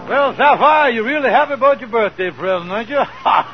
Well, Sapphire, you're really happy about your birthday present, aren't you?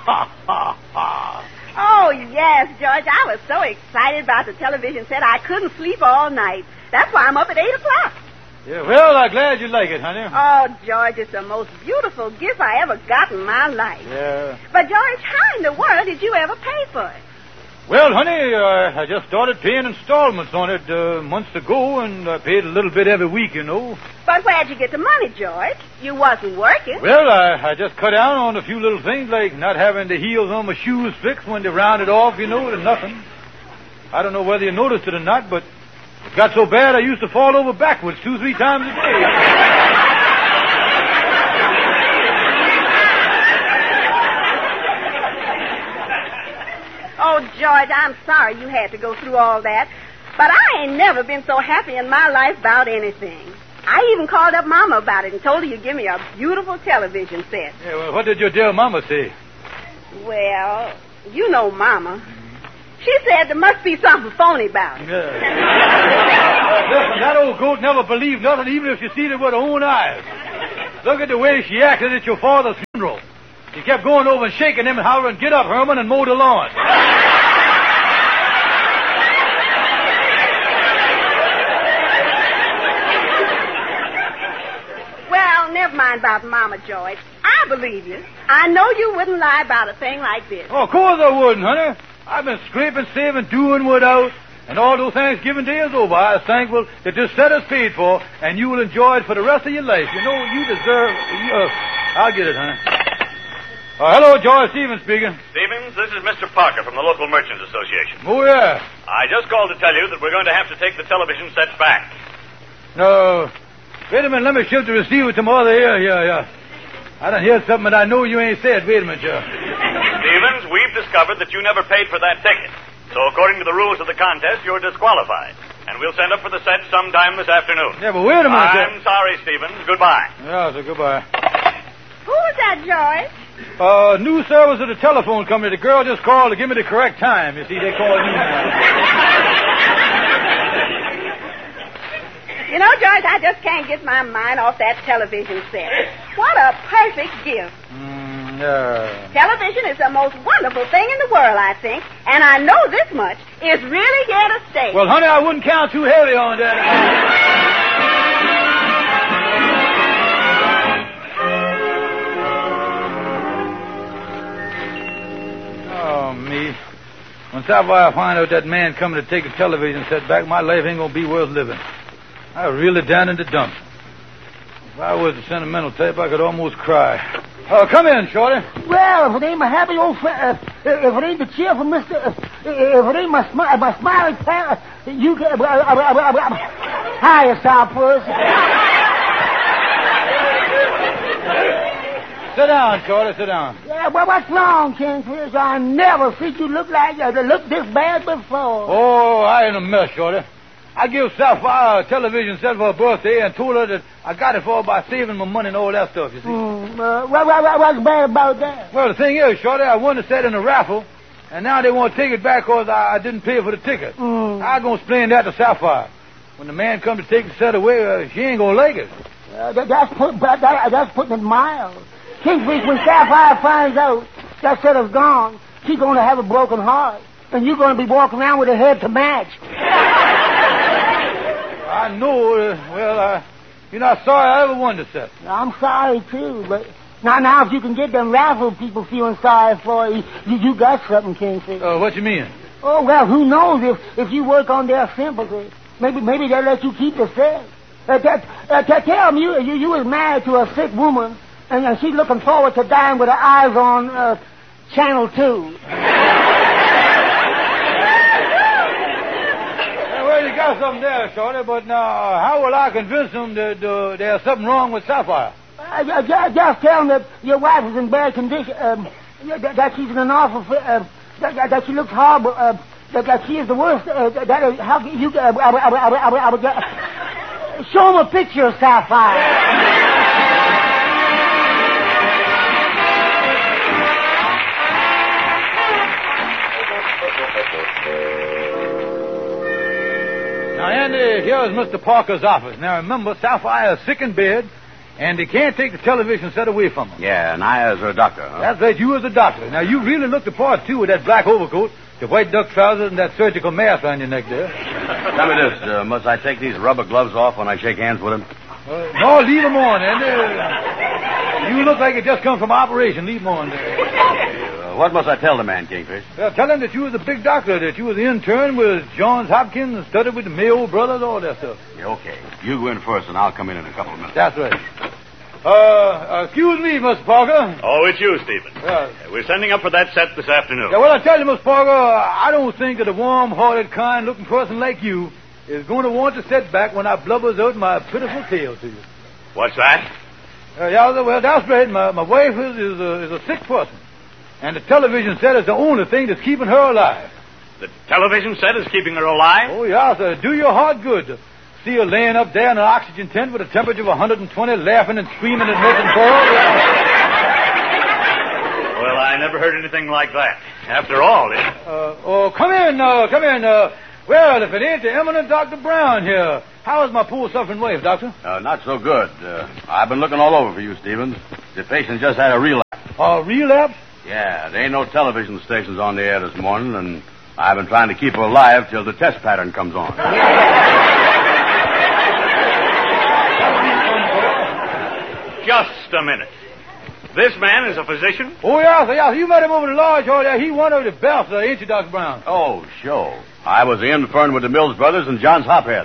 Oh, yes, George. I was so excited about the television set I couldn't sleep all night. That's why I'm up at 8 o'clock. Yeah, well, I'm glad you like it, honey. Oh, George, it's the most beautiful gift I ever got in my life. Yeah. But, George, how in the world did you ever pay for it? Well, honey, I just started paying installments on it months ago, and I paid a little bit every week, you know. But where'd you get the money, George? You wasn't working. Well, I just cut down on a few little things, like not having the heels on my shoes fixed when they rounded off, you know, to nothing. I don't know whether you noticed it or not, but it got so bad I used to fall over backwards 2-3 times a day. Oh, George, I'm sorry you had to go through all that. But I ain't never been so happy in my life about anything. I even called up Mama about it and told her you'd give me a beautiful television set. Yeah, well, what did your dear Mama say? Well, you know Mama. She said there must be something phony about it. Yeah. Listen, that old goat never believed nothing, even if she seen it with her own eyes. Look at the way she acted at your father's funeral. She kept going over and shaking him and hollering, "Get up, Herman, and mow the lawn." Well, never mind about Mama, George. I believe you. I know you wouldn't lie about a thing like this. Oh, of course I wouldn't, honey. I've been scraping, saving, doing without, and all those Thanksgiving days over. I was thankful that this set is paid for, and you will enjoy it for the rest of your life. You know, you deserve... I'll get it, honey. Hello, George Stevens speaking. Stevens, this is Mr. Parker from the local Merchants Association. Oh, yeah. I just called to tell you that we're going to have to take the television sets back. No. Wait a minute, let me shift the receiver to my other ear. Yeah. I done hear something that I know you ain't said. Wait a minute, Joe. Stevens, we've discovered that you never paid for that ticket. So according to the rules of the contest, you're disqualified. And we'll send up for the set sometime this afternoon. Yeah, but wait a minute, I'm sorry, Stevens. Goodbye. Yeah, so goodbye. Who was that, George? New service at the telephone company. The girl just called to give me the correct time. You see, they call me. You know, George, I just can't get my mind off that television set. What a perfect gift. Television is the most wonderful thing in the world, I think. And I know this much. It's really here to stay. Well, honey, I wouldn't count too heavy on that. Oh, me. When Sapphire find out that man coming to take a television set back, my life ain't gonna be worth living. I was really down in the dumps. If I was the sentimental type, I could almost cry. Come in, Shorty. Well, if it ain't my happy old friend, if it ain't the cheerful Mr. If it ain't my smiling pal, you get... Hiya, Southwoods. Sit down, Shorty, sit down. Yeah, well, what's wrong, Kingfish? I never seen you look this bad before. Oh, I ain't a mess, Shorty. I give Sapphire a television set for her birthday and told her that I got it for her by saving my money and all that stuff, you see. What's bad about that? Well, the thing is, Shorty, I won the set in a raffle, and now they want to take it back because I didn't pay for the ticket. I'm going to explain that to Sapphire. When the man comes to take the set away, she ain't going to like it. That's putting it mild. Kingfish, when Sapphire finds out that set is gone, she's going to have a broken heart, and you're going to be walking around with a head to match. I know. You're not sorry I ever won the set. I'm sorry, too, but now if you can get them raffle people feeling sorry for you, you got something, Kingfish. What you mean? Oh, well, who knows if you work on their sympathy. Maybe they'll let you keep the set. Tell them you was married to a sick woman, and she's looking forward to dying with her eyes on Channel 2. Well, you got something there, Shorty, but now, how will I convince them that there's something wrong with Sapphire? Just tell them that your wife is in bad condition, that she's in an awful... that she looks horrible, that she is the worst... how can you... show them a picture of Sapphire. Now, Andy, here's Mr. Parker's office. Now, remember, Sapphire is sick in bed, And they can't take the television set away from them. Yeah, and I as her doctor, huh? That's right, you as a doctor. Now, you really look the part, too, with that black overcoat, the white duck trousers, and that surgical mask on your neck there. Tell me this, must I take these rubber gloves off when I shake hands with him? No, leave them on, and you look like you just come from operation. Leave them on there. What must I tell the man, Kingfish? Tell him that you was a big doctor, that you was the intern with Johns Hopkins and studied with the Mayo brothers, all that stuff. Yeah, okay. You go in first, and I'll come in a couple of minutes. That's right. Excuse me, Mr. Parker. Oh, it's you, Stephen. We're sending up for that set this afternoon. Yeah, well, I tell you, Mr. Parker, I don't think that a warm-hearted, kind-looking person like you is going to want to sit back when I blubbers out my pitiful tale to you. What's that? Well, that's right. My wife is a sick person. And the television set is the only thing that's keeping her alive. The television set is keeping her alive? Oh, yeah, sir. Do your heart good to see her laying up there in an oxygen tent with a temperature of 120, laughing and screaming and making pearls. Well, I never heard anything like that. After all, come in. Well, if it ain't the eminent Dr. Brown here. How is my poor suffering wife, Doctor? Not so good. I've been looking all over for you, Stevens. The patient just had a relapse. A relapse? Yeah, there ain't no television stations on the air this morning, and I've been trying to keep her alive till the test pattern comes on. Just a minute. This man is a physician? Oh, yeah. You met him over the lodge hall there. He one of the best, ain't you, Dr. Brown? Oh, sure. I was the intern with the Mills brothers and Johns Hophead.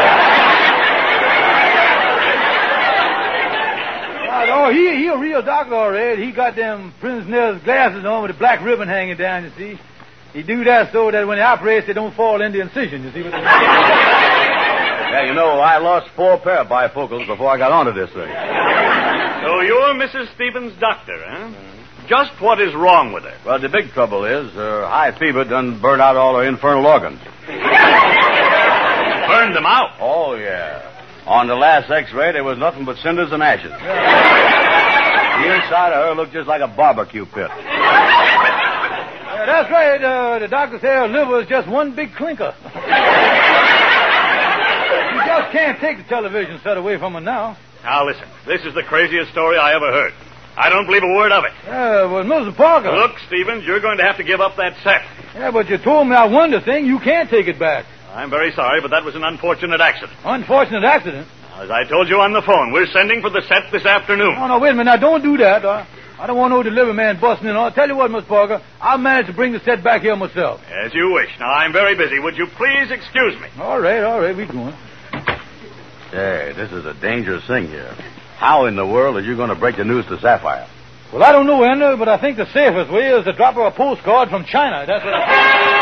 He a real doctor, all right. He got them Prince Nell's glasses on with a black ribbon hanging down, you see. He do that so that when he operates, they don't fall in the incision, you see what I mean? Yeah, you know, I lost 4 pair of bifocals before I got onto this thing. So you're Mrs. Stevens' doctor, huh? Just what is wrong with her? Well, the big trouble is her high fever done burned out all her infernal organs. Burned them out? Oh, yeah. On the last X-ray, there was nothing but cinders and ashes. The inside of her looked just like a barbecue pit. Yeah, that's right. The doctor said her liver is just one big clinker. You just can't take the television set away from her now. Now, listen. This is the craziest story I ever heard. I don't believe a word of it. Well, Mr. Parker. Look, Stevens, you're going to have to give up that set. Yeah, but you told me that one thing. You can't take it back. I'm very sorry, but that was an unfortunate accident. Unfortunate accident? As I told you on the phone, we're sending for the set this afternoon. No, wait a minute. Now, don't do that. I don't want no delivery man busting in. I'll tell you what, Mr. Parker. I'll manage to bring the set back here myself. As you wish. Now, I'm very busy. Would you please excuse me? All right. We're going. Hey, this is a dangerous thing here. How in the world are you going to break the news to Sapphire? Well, I don't know, Ender, but I think the safest way is to drop her a postcard from China. That's what I think.